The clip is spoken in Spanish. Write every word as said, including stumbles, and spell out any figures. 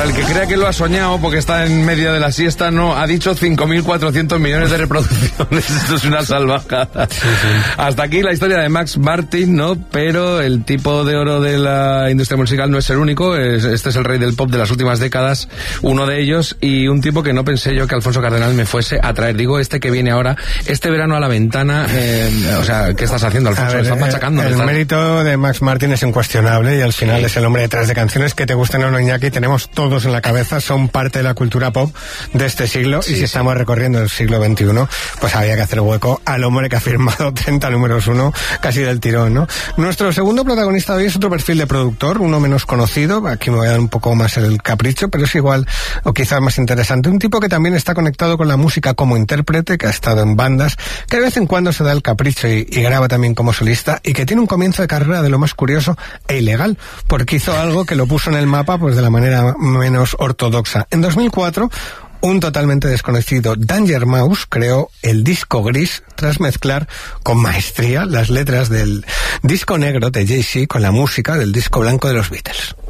el que crea que lo ha soñado porque está en medio de la siesta, no, ha dicho cinco mil cuatrocientos millones de reproducciones. Esto es una salvajada. Sí, sí. Hasta aquí la historia de Max Martin, ¿no? Pero el tipo de oro de la industria musical no es el único. Es, este es el rey del pop de las últimas décadas, uno de ellos, y un tipo que no pensé yo que Alfonso Cardenal me fuese a traer. Digo, este que viene ahora, este verano a la ventana, eh, o sea, ¿qué estás haciendo, Alfonso? Ver, ¿Estás machacando? El, el ¿estás? mérito de Max Martin es incuestionable y al final sí. es el hombre detrás de canciones que te gustan o no, Iñaki, tenemos todos en la cabeza, son parte de la cultura pop de este siglo, sí, y si sí. estamos recorriendo el siglo veintiuno, pues había que hacer hueco al hombre que ha firmado treinta números uno casi del tirón, ¿no? Nuestro segundo protagonista de hoy es otro perfil de productor, uno menos conocido, aquí me voy a dar un poco más el capricho, pero es igual o quizás más interesante, un tipo que también está conectado con la música como intérprete, que ha estado en bandas, que de vez en cuando se da el capricho y, y graba también como solista, y que tiene un comienzo de carrera de lo más curioso e ilegal, porque hizo algo que lo puso en el mapa pues de la manera menos ortodoxa. En dos mil cuatro, un totalmente desconocido Danger Mouse creó el disco gris tras mezclar con maestría las letras del disco negro de Jay-Z con la música del disco blanco de los Beatles.